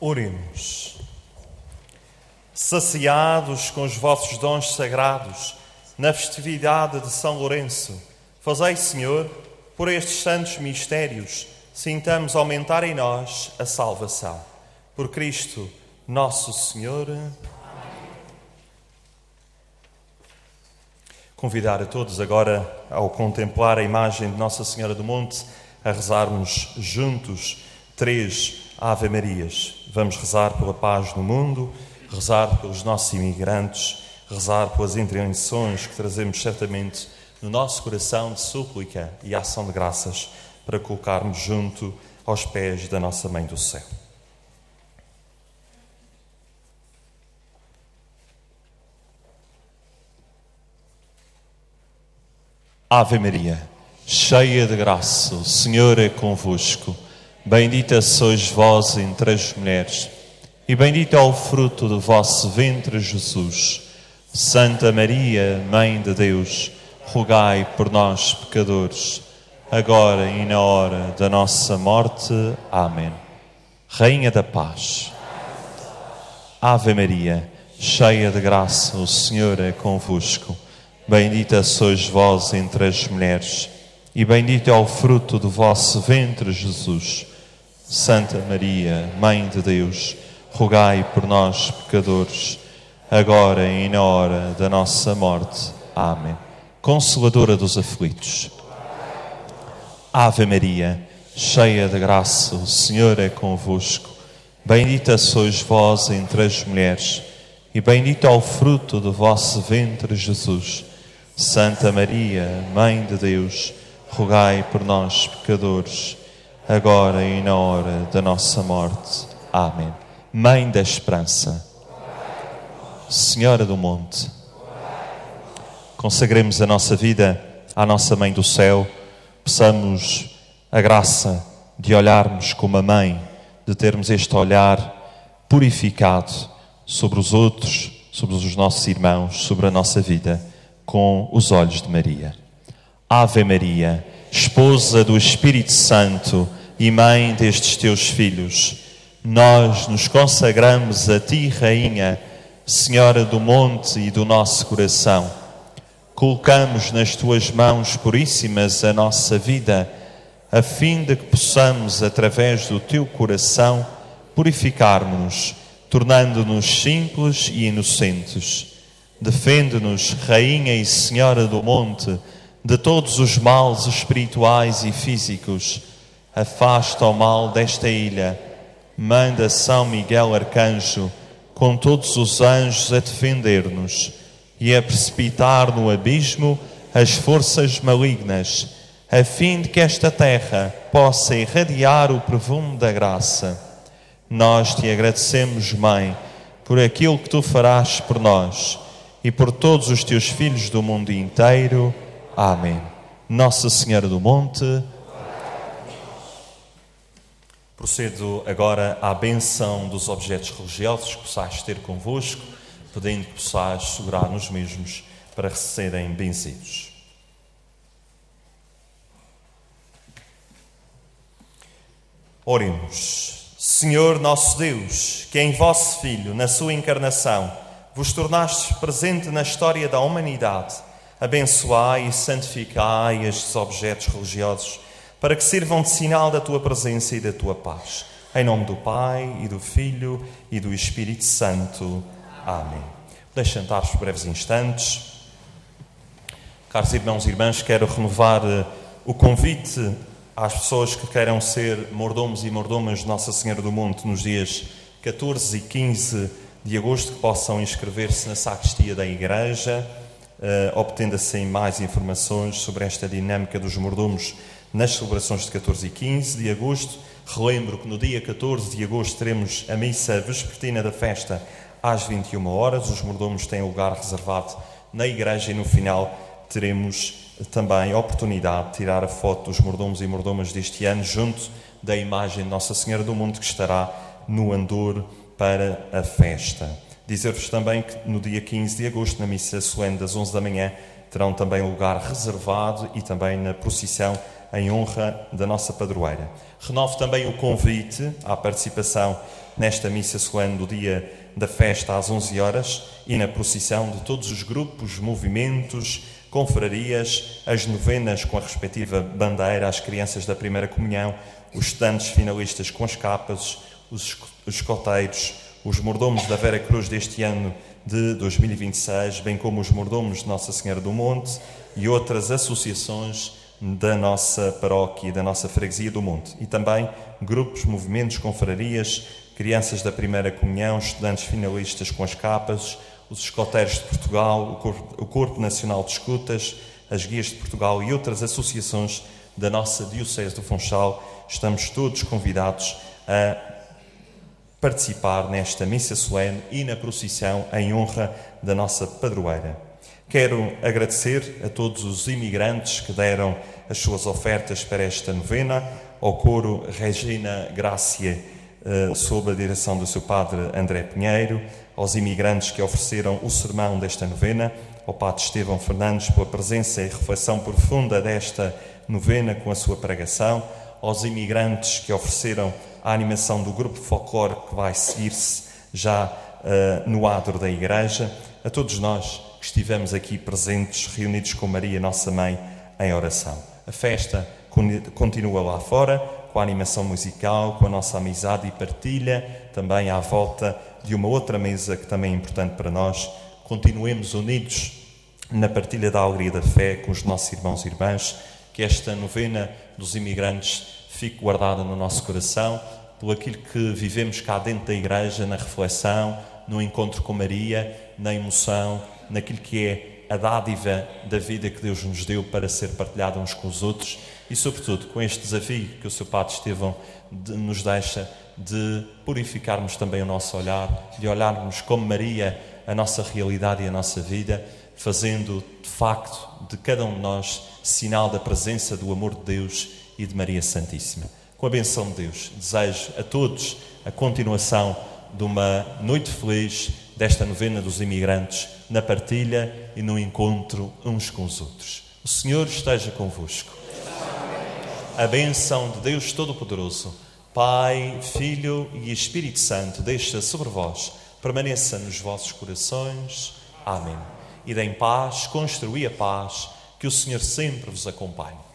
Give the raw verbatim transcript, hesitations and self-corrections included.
Oremos. Saciados com os vossos dons sagrados, na festividade de São Lourenço, fazei, Senhor, por estes santos mistérios, sintamos aumentar em nós a salvação. Por Cristo, nosso Senhor. Amém. Convidar a todos agora, ao contemplar a imagem de Nossa Senhora do Monte, a rezarmos juntos três Ave Marias. Vamos rezar pela paz no mundo, rezar pelos nossos imigrantes, rezar pelas intenções que trazemos certamente no nosso coração de súplica e ação de graças para colocarmos junto aos pés da nossa Mãe do Céu. Ave Maria, cheia de graça, o Senhor é convosco. Bendita sois vós entre as mulheres, e bendito é o fruto do vosso ventre, Jesus. Santa Maria, Mãe de Deus, rogai por nós, pecadores, agora e na hora da nossa morte. Amém. Rainha da Paz. Ave Maria, cheia de graça, o Senhor é convosco. Bendita sois vós entre as mulheres, e bendito é o fruto do vosso ventre, Jesus. Santa Maria, Mãe de Deus, rogai por nós, pecadores, agora e na hora da nossa morte. Amém. Consoladora dos aflitos. Ave Maria, cheia de graça, o Senhor é convosco. Bendita sois vós entre as mulheres, e bendito é o fruto do vosso ventre, Jesus. Santa Maria, Mãe de Deus, rogai por nós, pecadores, agora e na hora da nossa morte. Amém. Mãe da Esperança, Senhora do Monte, consagremos a nossa vida à nossa Mãe do Céu, peçamos a graça de olharmos como a Mãe, de termos este olhar purificado sobre os outros, sobre os nossos irmãos, sobre a nossa vida, com os olhos de Maria. Ave Maria, esposa do Espírito Santo e mãe destes teus filhos, nós nos consagramos a ti, Rainha, Senhora do Monte e do nosso coração. Colocamos nas tuas mãos puríssimas a nossa vida, a fim de que possamos, através do teu coração, purificar-nos, tornando-nos simples e inocentes. Defende-nos, Rainha e Senhora do Monte, de todos os males espirituais e físicos. Afasta o mal desta ilha. Manda São Miguel Arcanjo, com todos os anjos, a defender-nos e a precipitar no abismo as forças malignas, a fim de que esta terra possa irradiar o perfume da graça. Nós te agradecemos, Mãe, por aquilo que tu farás por nós e por todos os teus filhos do mundo inteiro. Amém. Nossa Senhora do Monte. Procedo agora à benção dos objetos religiosos que possais ter convosco, pedindo que possais segurar nos mesmos para serem benzidos. Oremos. Senhor nosso Deus, que em vosso Filho, na sua encarnação, vos tornastes presente na história da humanidade, abençoai e santificai estes objetos religiosos, para que sirvam de sinal da tua presença e da tua paz. Em nome do Pai, e do Filho, e do Espírito Santo. Amém. Deixem sentar por breves instantes. Caros irmãos e irmãs, quero renovar o convite às pessoas que queiram ser mordomos e mordomas de Nossa Senhora do Monte nos dias catorze e quinze de agosto, que possam inscrever-se na sacristia da Igreja, uh, obtendo assim mais informações sobre esta dinâmica dos mordomos nas celebrações de catorze e quinze de agosto. Relembro que no dia catorze de agosto teremos a missa vespertina da festa às vinte e uma horas. Os mordomos têm lugar reservado na igreja e no final teremos também a oportunidade de tirar a foto dos mordomos e mordomas deste ano junto da imagem de Nossa Senhora do Monte, que estará no andor para a festa. Dizer-vos também que no dia quinze de agosto, na missa solene das onze da manhã, terão também lugar reservado e também na procissão em honra da nossa padroeira. Renovo também o convite à participação nesta missa solene do dia da festa às onze horas e na procissão de todos os grupos, movimentos, confrarias, as novenas com a respectiva bandeira, as crianças da primeira comunhão, os estudantes finalistas com as capas, os escoteiros, os mordomos da Vera Cruz deste ano de dois mil e vinte e seis, bem como os mordomos de Nossa Senhora do Monte e outras associações da nossa paróquia e da nossa freguesia do Monte. E também grupos, movimentos, confrarias, crianças da primeira comunhão, estudantes finalistas com as capas, os escoteiros de Portugal, o Corpo, o Corpo Nacional de Escutas, as Guias de Portugal e outras associações da nossa Diocese do Funchal. Estamos todos convidados a participar nesta missa solene e na procissão em honra da nossa padroeira. Quero agradecer a todos os imigrantes que deram as suas ofertas para esta novena, ao coro Regina Gracia, sob a direção do seu padre André Pinheiro, aos imigrantes que ofereceram o sermão desta novena, ao padre Estevão Fernandes pela presença e reflexão profunda desta novena com a sua pregação, aos imigrantes que ofereceram a animação do grupo folclore que vai seguir-se já uh, no adro da Igreja, a todos nós que estivemos aqui presentes, reunidos com Maria, nossa Mãe, em oração. A festa continua lá fora, com a animação musical, com a nossa amizade e partilha, também à volta de uma outra mesa que também é importante para nós. Continuemos unidos na partilha da alegria da fé com os nossos irmãos e irmãs, que esta novena dos imigrantes fique guardada no nosso coração, por aquilo que vivemos cá dentro da Igreja, na reflexão, no encontro com Maria, na emoção, naquilo que é a dádiva da vida que Deus nos deu para ser partilhada uns com os outros e, sobretudo, com este desafio que o seu Padre Estevão de, nos deixa de purificarmos também o nosso olhar, de olharmos como Maria a nossa realidade e a nossa vida, fazendo, de facto, de cada um de nós sinal da presença do amor de Deus e de Maria Santíssima. Com a benção de Deus, desejo a todos a continuação de uma noite feliz desta novena dos imigrantes, na partilha e no encontro uns com os outros. O Senhor esteja convosco. A bênção de Deus Todo-Poderoso, Pai, Filho e Espírito Santo, deixa sobre vós, permaneça nos vossos corações. Amém. Ide em paz, construí a paz, que o Senhor sempre vos acompanhe.